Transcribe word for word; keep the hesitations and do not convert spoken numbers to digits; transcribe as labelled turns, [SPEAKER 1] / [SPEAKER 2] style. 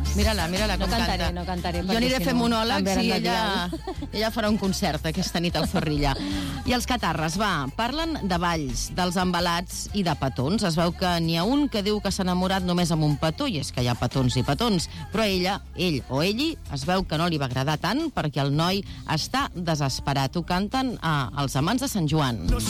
[SPEAKER 1] Mira-la, mira-la
[SPEAKER 2] No
[SPEAKER 1] com
[SPEAKER 2] cantaré,
[SPEAKER 1] canta.
[SPEAKER 2] no cantaré,
[SPEAKER 1] Jo
[SPEAKER 2] perquè
[SPEAKER 1] aniré a
[SPEAKER 2] si
[SPEAKER 1] fer
[SPEAKER 2] no,
[SPEAKER 1] monòlegs
[SPEAKER 2] em
[SPEAKER 1] i
[SPEAKER 2] venen
[SPEAKER 1] ella, ella farà un concert aquesta nit al Zorrilla. I els catarres, va, parlen de balls, dels embalats i de petons. Es veu que n'hi ha un que diu que s'ha enamorat només amb un petó, i és que hi ha petons i petons, però ella, ell o elli, es veu que no li va agradar tant perquè el noi està desesperat. Ho canten eh, els amants de Sant Joan.